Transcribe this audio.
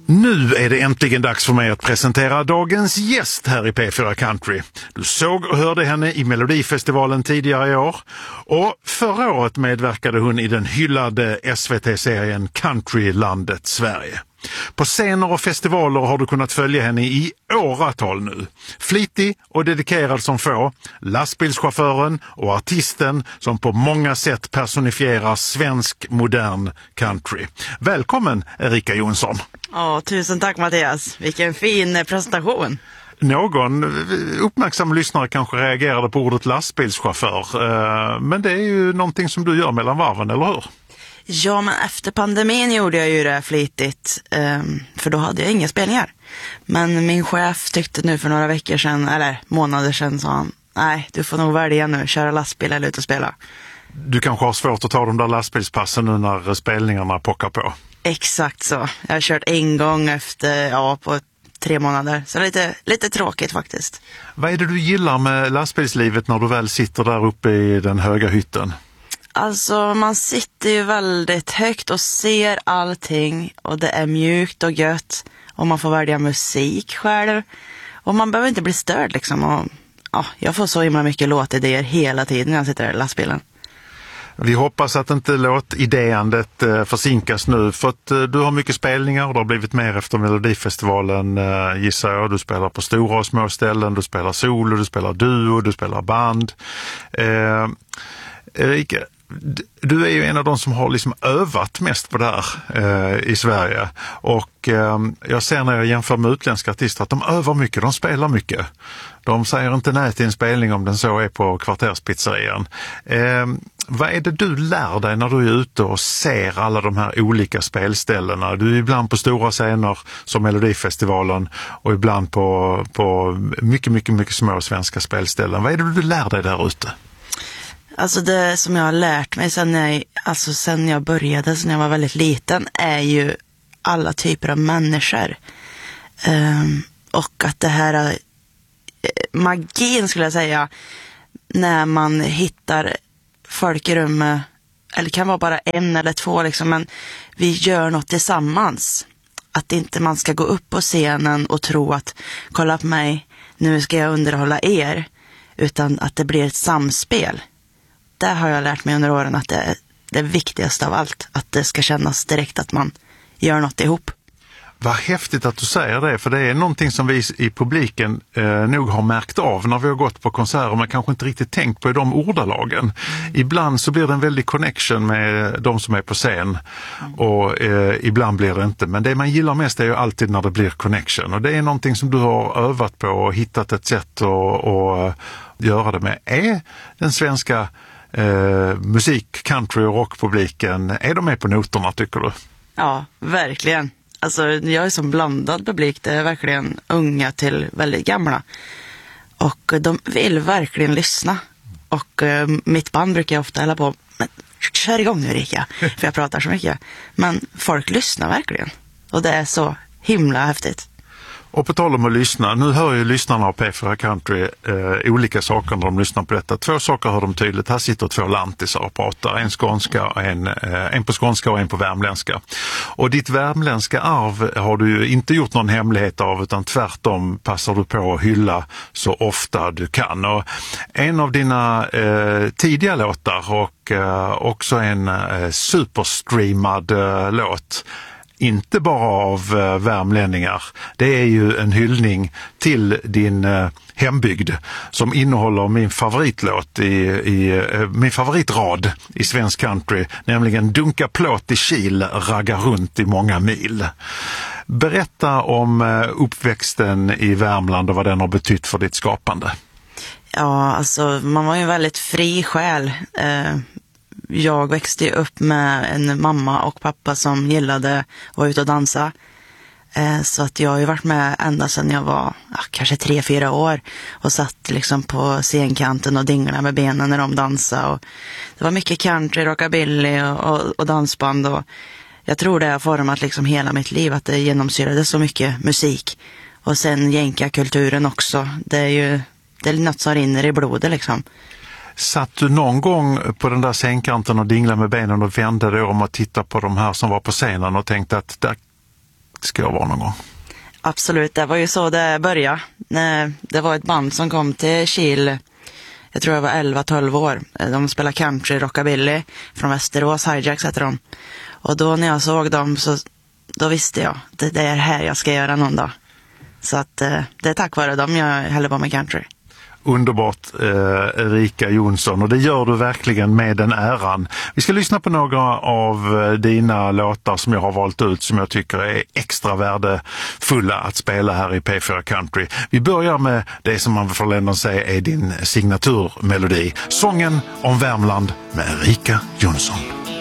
Nu är det äntligen dags för mig att presentera dagens gäst här i P4 Country. Du såg och hörde henne i Melodifestivalen tidigare i år. Och förra året medverkade hon i den hyllade SVT-serien Countrylandet Sverige. På scener och festivaler har du kunnat följa henne i åratal nu. Flitig och dedikerad som få, lastbilschauffören och artisten som på många sätt personifierar svensk modern country. Välkommen Erika Jonsson. Ja, tusen tack Mattias. Vilken fin presentation. Någon uppmärksam lyssnare kanske reagerade på ordet lastbilschaufför, men det är ju någonting som du gör mellan varven, eller hur? Ja, men efter pandemin gjorde jag ju det flitigt, för då hade jag inga spelningar. Men min chef tyckte nu för några veckor sedan, eller månader sedan, sa han, nej, du får nog välja nu, köra lastbil eller ut och spela. Du kanske har svårt att ta de där lastbilspassen nu när spelningarna pockar på. Exakt så. Jag har kört en gång efter, på 3 månader. Så lite tråkigt faktiskt. Vad är det du gillar med lastbilslivet när du väl sitter där uppe i den höga hytten? Alltså man sitter ju väldigt högt och ser allting och det är mjukt och gött och man får välja musik själv och man behöver inte bli störd liksom. Och, jag får så himla mycket låtidéer hela tiden när jag sitter i lastbilen. Vi hoppas att inte låtidéandet försinkas nu för att du har mycket spelningar och det har blivit mer efter Melodifestivalen gissar jag. Du spelar på stora och små ställen, du spelar solo, du spelar duo, du spelar band. Erika, du är ju en av de som har liksom övat mest på det här i Sverige och jag ser när jag jämför med utländska artister att de övar mycket, de spelar mycket. De säger inte nej till en spelning om den så är på kvarterspizzerian. Vad är det du lär dig när du är ute och ser alla de här olika spelställena? Du är ibland på stora scener som Melodifestivalen och ibland på mycket små svenska spelställen. Vad är det du lär dig där ute? Alltså det som jag har lärt mig sen jag började, sen jag var väldigt liten, är ju alla typer av människor. Och att det här magin skulle jag säga, när man hittar folk i rummet, eller kan vara bara en eller två liksom, men vi gör något tillsammans. Att inte man ska gå upp på scenen och tro att kolla på mig, nu ska jag underhålla er, utan att det blir ett samspel. Där har jag lärt mig under åren att det är det viktigaste av allt. Att det ska kännas direkt att man gör något ihop. Vad häftigt att du säger det, för det är någonting som vi i publiken nog har märkt av när vi har gått på konserter men kanske inte riktigt tänkt på i de ordalagen. Ibland så blir det en väldig connection med de som är på scen och ibland blir det inte. Men det man gillar mest är ju alltid när det blir connection och det är någonting som du har övat på och hittat ett sätt att göra det med. Är den svenska musik, country och rockpubliken, är de med på noterna tycker du? Ja, verkligen. Alltså jag är som blandad publik, det är verkligen unga till väldigt gamla. Och de vill verkligen lyssna. Och mitt band brukar jag ofta hälla på, men kör igång nu Erika, för jag pratar så mycket. Men folk lyssnar verkligen. Och det är så himla häftigt. Och på tal om att lyssna, nu hör ju lyssnarna av P4 Country olika saker när de lyssnar på detta. 2 saker hör de tydligt. Här sitter 2 lantisar och pratar. En skånska, en på skånska och en på värmländska. Och ditt värmländska arv har du ju inte gjort någon hemlighet av, utan tvärtom passar du på att hylla så ofta du kan. Och en av dina tidiga låtar och också en superstreamad låt, inte bara av värmlänningar. Det är ju en hyllning till din hembygd som innehåller min favoritlåt min favoritrad i svensk country, nämligen dunka plåt i Kil, ragga runt i många mil. Berätta om uppväxten i Värmland och vad den har betytt för ditt skapande. Ja, alltså man var ju en väldigt fri själ. Jag växte ju upp med en mamma och pappa som gillade att vara ute och dansa. Så att jag har ju varit med ända sedan jag var kanske 3-4 år och satt liksom på scenkanten och dinglade med benen när de dansade. Och det var mycket country, rockabilly och dansband. Och jag tror det har format liksom hela mitt liv, att det genomsyrade så mycket musik. Och sen jänkakulturen också. Det är något som rinner i blodet liksom. Satt du någon gång på den där scenkanten och dinglade med benen och vände dig om att titta på de här som var på scenen och tänkte att ska jag vara någon gång. Absolut, det var ju så det började. Det var ett band som kom till Kil, jag tror jag var 11-12 år. De spelade country, rockabilly från Västerås, Hijacks heter de. Och då när jag såg dem så då visste jag, det är här jag ska göra någon dag. Så att det är tack vare dem jag häller på med country. Underbart, Erika Jonsson, och det gör du verkligen med den äran. Vi ska lyssna på några av dina låtar som jag har valt ut som jag tycker är extra värdefulla att spela här i P4 Country. Vi börjar med det som man får ändå säga är din signaturmelodi, Sången om Värmland med Erika Jonsson.